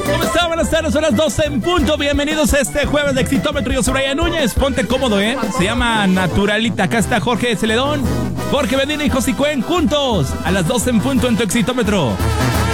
¿Cómo está? Buenas tardes, son las 12 en punto. Bienvenidos a este jueves de Exitómetro. Yo soy Brian Núñez. Ponte cómodo, Se llama Naturalita. Acá está Jorge Celedón, Jorge Medina y José Cuen juntos a las 12 en punto en tu Exitómetro.